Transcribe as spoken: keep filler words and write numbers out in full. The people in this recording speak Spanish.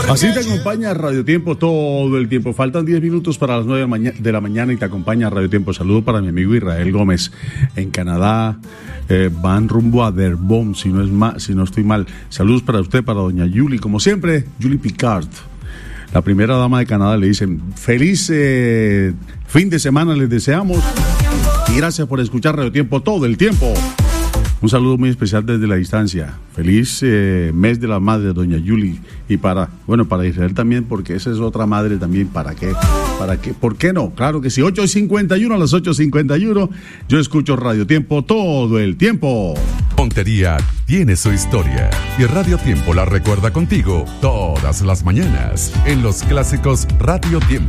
Así te acompaña Radio Tiempo todo el tiempo. Faltan diez minutos para las nueve de la mañana y te acompaña Radio Tiempo. Saludo para mi amigo Israel Gómez en Canadá. Eh, van rumbo a Derbón, si no es ma, si no estoy mal. Saludos para usted, para doña Julie, como siempre, Julie Picard, la primera dama de Canadá. Le dicen feliz eh, fin de semana, les deseamos. Y gracias por escuchar Radio Tiempo todo el tiempo. Un saludo muy especial desde la distancia. Feliz eh, mes de la madre, doña Julie. Y para, bueno, para Israel también, porque esa es otra madre también. ¿Para qué? ¿Para qué? ¿Por qué no? Claro que sí. ocho cincuenta y uno a las ocho cincuenta y uno. Yo escucho Radio Tiempo todo el tiempo. Montería tiene su historia. Y Radio Tiempo la recuerda contigo todas las mañanas. En los clásicos Radio Tiempo.